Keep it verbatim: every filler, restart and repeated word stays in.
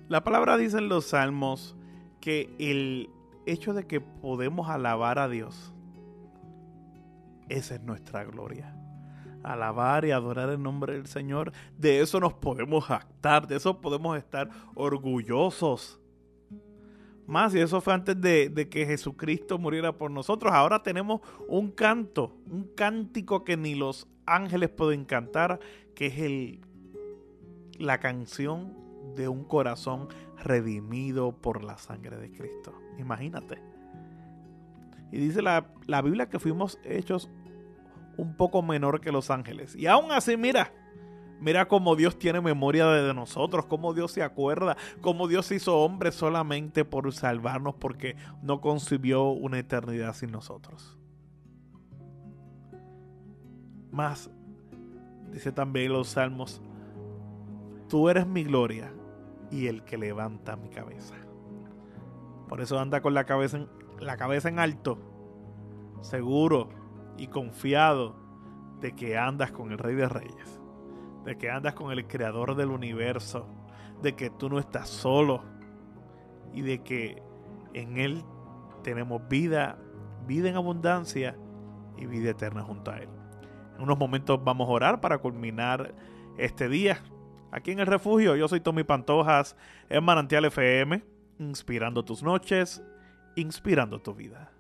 La palabra dice en los Salmos que el hecho de que podemos alabar a Dios, esa es nuestra gloria. Alabar y adorar el nombre del Señor, de eso nos podemos jactar, de eso podemos estar orgullosos. Más, y eso fue antes de, de que Jesucristo muriera por nosotros. Ahora tenemos un canto, un cántico que ni los ángeles pueden cantar, que es el, la canción de un corazón redimido por la sangre de Cristo. Imagínate. Y dice la, la Biblia que fuimos hechos un poco menor que los ángeles. Y aún así, mira, mira cómo Dios tiene memoria de nosotros, cómo Dios se acuerda, cómo Dios se hizo hombre solamente por salvarnos, porque no concibió una eternidad sin nosotros. Más, dice también los Salmos, tú eres mi gloria y el que levanta mi cabeza. Por eso anda con la cabeza en, la cabeza en alto, seguro y confiado de que andas con el Rey de Reyes, de que andas con el Creador del universo, de que tú no estás solo y de que en Él tenemos vida, vida en abundancia y vida eterna junto a Él. En unos momentos vamos a orar para culminar este día aquí en el refugio. Yo soy Tommy Pantojas en Manantial F M, inspirando tus noches, inspirando tu vida.